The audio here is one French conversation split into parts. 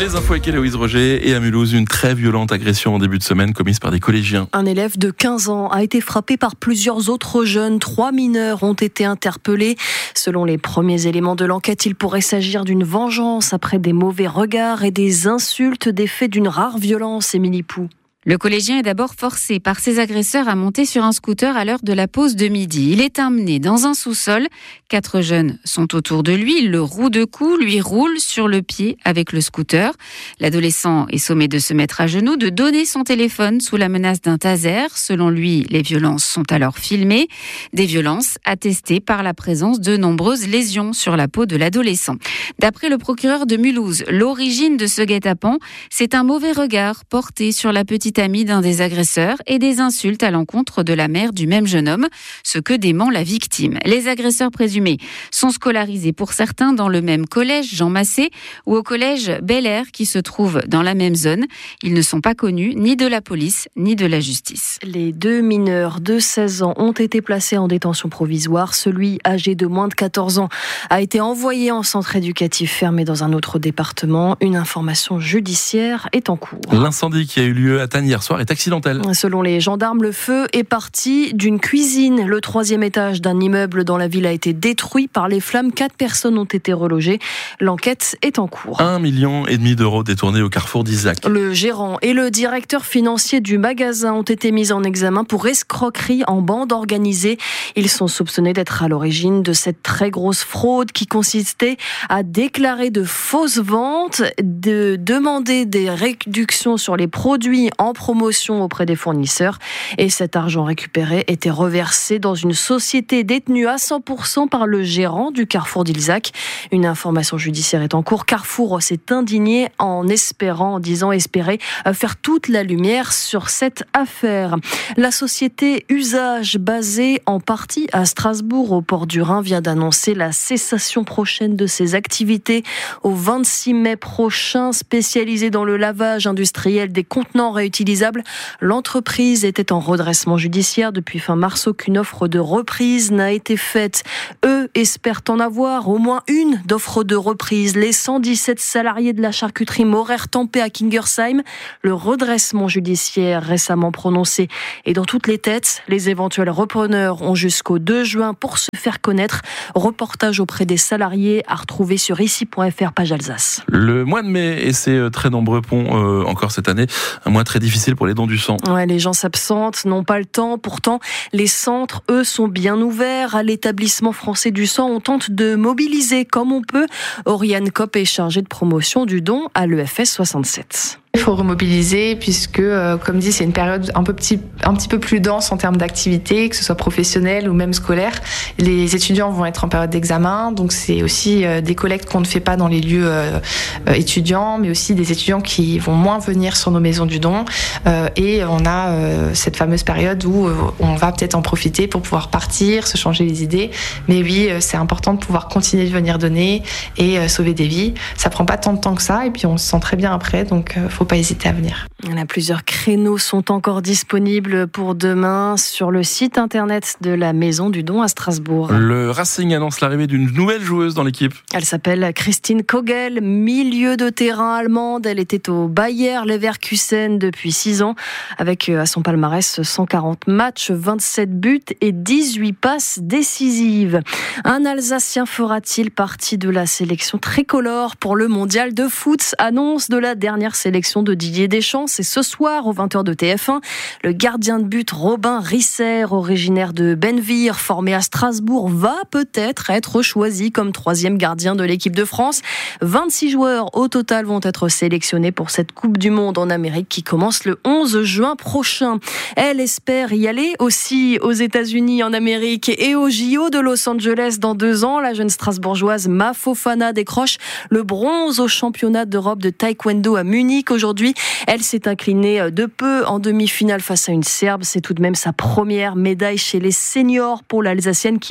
Les infos avec Héloïse Roger. Et à Mulhouse, une très violente agression en début de semaine commise par des collégiens. Un élève de 15 ans a été frappé par plusieurs autres jeunes. 3 mineurs ont été interpellés. Selon les premiers éléments de l'enquête, il pourrait s'agir d'une vengeance après des mauvais regards et des insultes, des faits d'une rare violence. Émilie Pou. Le collégien est d'abord forcé par ses agresseurs à monter sur un scooter à l'heure de la pause de midi. Il est emmené dans un sous-sol. 4 jeunes sont autour de lui. Il le roue de coups, lui roule sur le pied avec le scooter. L'adolescent est sommé de se mettre à genoux, de donner son téléphone sous la menace d'un taser. Selon lui, les violences sont alors filmées. Des violences attestées par la présence de nombreuses lésions sur la peau de l'adolescent. D'après le procureur de Mulhouse, l'origine de ce guet-apens, c'est un mauvais regard porté sur la petite amie d'un des agresseurs et des insultes à l'encontre de la mère du même jeune homme, ce que dément la victime. Les agresseurs présumés sont scolarisés pour certains dans le même collège Jean Massé ou au collège Bel Air qui se trouve dans la même zone. Ils ne sont pas connus ni de la police ni de la justice. Les 2 mineurs de 16 ans ont été placés en détention provisoire. Celui âgé de moins de 14 ans a été envoyé en centre éducatif fermé dans un autre département. Une information judiciaire est en cours. L'incendie qui a eu lieu à Tannes hier soir est accidentel. Selon les gendarmes, le feu est parti d'une cuisine. Le 3e étage d'un immeuble dans la ville a été détruit par les flammes. 4 personnes ont été relogées. L'enquête est en cours. 1,5 million d'euros détournés au carrefour d'Isaac. Le gérant et le directeur financier du magasin ont été mis en examen pour escroquerie en bande organisée. Ils sont soupçonnés d'être à l'origine de cette très grosse fraude qui consistait à déclarer de fausses ventes, de demander des réductions sur les produits en promotion auprès des fournisseurs. Et cet argent récupéré était reversé dans une société détenue à 100% par le gérant du carrefour d'Ilzac. Une information judiciaire est en cours. Carrefour s'est indigné en disant espérer faire toute la lumière sur cette affaire. La société Usage, basée en partie à Strasbourg au port du Rhin, vient d'annoncer la cessation prochaine de ses activités au 26 mai prochain. Spécialisée dans le lavage industriel des contenants réutilisables, l'entreprise était en redressement judiciaire depuis fin mars. Aucune offre de reprise n'a été faite. Eux espèrent en avoir au moins une d'offre de reprise. Les 117 salariés de la charcuterie Morer-Tempé à Kingersheim, le redressement judiciaire récemment prononcé est dans toutes les têtes. Les éventuels repreneurs ont jusqu'au 2 juin pour se faire connaître. Reportage auprès des salariés à retrouver sur ici.fr, page Alsace. Le mois de mai et ses très nombreux ponts encore cette année, un mois très difficile pour les dons du sang. Ouais, les gens s'absentent, n'ont pas le temps. Pourtant, les centres, eux, sont bien ouverts. À l'établissement français du sang, on tente de mobiliser comme on peut. Oriane Kopp est chargée de promotion du don à l'EFS 67. Il faut remobiliser puisque, comme dit, c'est une période un petit peu plus dense en termes d'activité, que ce soit professionnelle ou même scolaire. Les étudiants vont être en période d'examen, donc c'est aussi des collectes qu'on ne fait pas dans les lieux étudiants, mais aussi des étudiants qui vont moins venir sur nos maisons du don. Et on a cette fameuse période où on va peut-être en profiter pour pouvoir partir, se changer les idées. Mais oui, c'est important de pouvoir continuer de venir donner et sauver des vies. Ça prend pas tant de temps que ça, et puis on se sent très bien après, donc faut pas hésiter à venir. Plusieurs créneaux sont encore disponibles pour demain sur le site internet de la Maison du Don à Strasbourg. Le Racing annonce l'arrivée d'une nouvelle joueuse dans l'équipe. Elle s'appelle Christine Kogel, milieu de terrain allemande. Elle était au Bayer Leverkusen depuis 6 ans, avec à son palmarès 140 matchs, 27 buts et 18 passes décisives. Un Alsacien fera-t-il partie de la sélection tricolore pour le mondial de foot? Annonce de la dernière sélection de Didier Deschamps. C'est ce soir aux 20h de TF1. Le gardien de but Robin Risser, originaire de Benneville, formé à Strasbourg, va peut-être être choisi comme 3e gardien de l'équipe de France. 26 joueurs au total vont être sélectionnés pour cette Coupe du Monde en Amérique qui commence le 11 juin prochain. Elle espère y aller aussi aux États-Unis, en Amérique et au JO de Los Angeles dans 2 ans. La jeune Strasbourgeoise Ma Fofana décroche le bronze au championnat d'Europe de taekwondo à Munich. Aujourd'hui, elle s'est inclinée de peu en demi-finale face à une Serbe. C'est tout de même sa première médaille chez les seniors pour l'Alsacienne qui n'a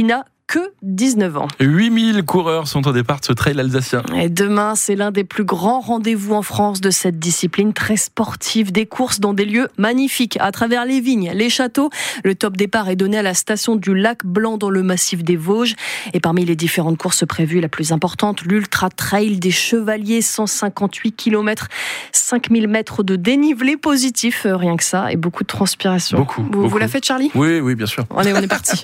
que 19 ans. 8000 coureurs sont au départ de ce trail alsacien. Et demain, c'est l'un des plus grands rendez-vous en France de cette discipline très sportive. Des courses dans des lieux magnifiques, à travers les vignes, les châteaux. Le top départ est donné à la station du Lac Blanc dans le massif des Vosges. Et parmi les différentes courses prévues, la plus importante, l'Ultra Trail des Chevaliers, 158 km, 5000 mètres de dénivelé positif, rien que ça, et beaucoup de transpiration. Beaucoup. Vous la faites, Charlie ? Oui, bien sûr. Allez, on est parti.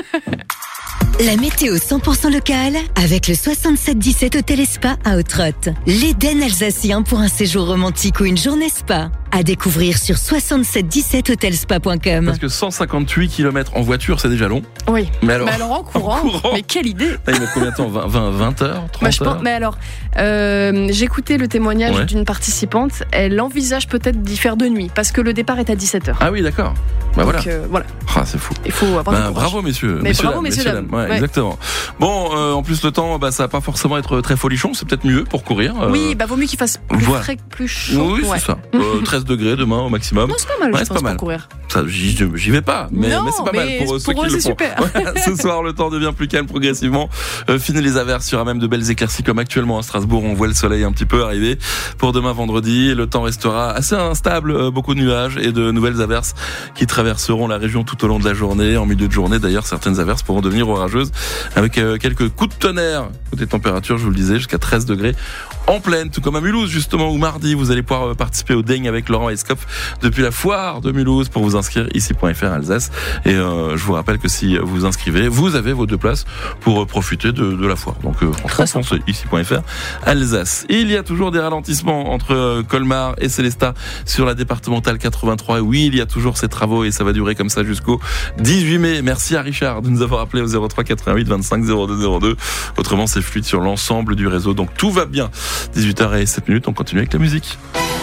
La météo 100% locale avec le 6717 Hôtel et Spa à Autrotte. L'Éden alsacien pour un séjour romantique ou une journée spa. À découvrir sur 6717hotelspa.com. Parce que 158 km en voiture, c'est déjà long. Oui. Mais alors en courant. Mais quelle idée! Il met combien de temps? 20 heures? 30 heures? Mais alors, j'écoutais le témoignage d'une participante. Elle envisage peut-être d'y faire de nuit parce que le départ est à 17h. Ah oui, d'accord. Donc, voilà. Voilà. Ah, c'est fou. Il faut avoir du courage. Bravo, messieurs. Bravo, messieurs, dames. Ouais. Exactement. Bon, en plus, le temps, ça va pas forcément être très folichon. C'est peut-être mieux pour courir. Oui, vaut mieux qu'il fasse plus frais, plus chaud. Oui, c'est ça. 13 degrés demain au maximum. Non, c'est pas mal, je pense, pour courir. Ça, j'y vais pas, mais c'est pas mal pour ceux qui le font. Super. Ce soir, le temps devient plus calme progressivement. Fini les averses, il y aura même de belles éclaircies comme actuellement à Strasbourg. On voit le soleil un petit peu arriver. Pour demain vendredi, le temps restera assez instable, beaucoup de nuages et de nouvelles averses qui traverseront la région tout au long de la journée. En milieu de journée, d'ailleurs, certaines averses pourront devenir orageuses avec quelques coups de tonnerre. Côté température, je vous le disais, jusqu'à 13 degrés en pleine, tout comme à Mulhouse justement, où mardi vous allez pouvoir participer au Daigne avec Laurent Escopf depuis la foire de Mulhouse. Pour vous inscrire, ici.fr Alsace. Et je vous rappelle que si vous vous inscrivez, vous avez vos 2 places pour profiter de la foire. Donc franchement, foncez, ici.fr Alsace. Et il y a toujours des ralentissements entre Colmar et Célestat sur la départementale 83. Oui, il y a toujours ces travaux et ça va durer comme ça jusqu'au 18 mai. Merci à Richard de nous avoir appelé au 03 88 25 02 02. Autrement, c'est fluide sur l'ensemble du réseau. Donc tout va bien. 18h07, on continue avec la musique.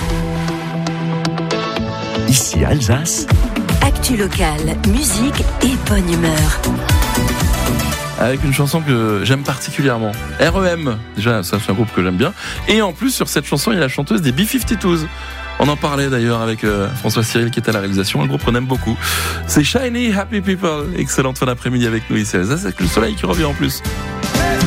Ici Alsace. Actu locale, musique et bonne humeur. Avec une chanson que j'aime particulièrement. REM, déjà ça c'est un groupe que j'aime bien. Et en plus sur cette chanson il y a la chanteuse des B-52s. On en parlait d'ailleurs avec François Cyril qui était à la réalisation, un groupe qu'on aime beaucoup. C'est Shiny Happy People. Excellente fin d'après-midi avec nous ici à Alsace avec le soleil qui revient en plus.